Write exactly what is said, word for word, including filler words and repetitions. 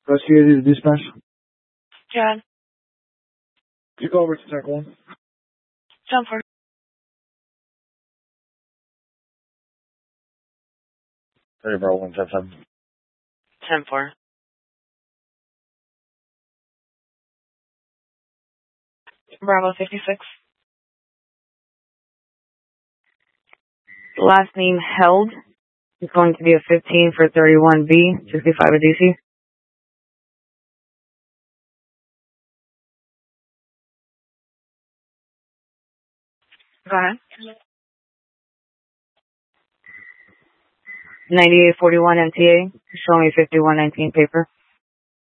Investigator dispatch. John. You go over to Tech one. ten four. Hey, bro, one ten seven. ten four. Bravo fifty-six. Last name held is going to be a fifteen for thirty-one B, sixty-five of D C. Go ahead. ninety-eight forty-one M T A, showing me fifty-one nineteen paper.